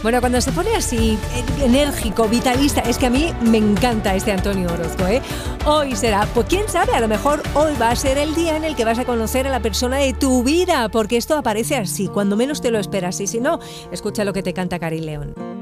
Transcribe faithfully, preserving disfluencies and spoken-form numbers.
Bueno, cuando se pone así, enérgico, vitalista, es que a mí me encanta este Antonio Orozco, ¿eh? Hoy será, pues quién sabe, a lo mejor hoy va a ser el día en el que vas a conocer a la persona de tu vida, porque esto aparece así, cuando menos te lo esperas. Y si no, escucha lo que te canta Cari León.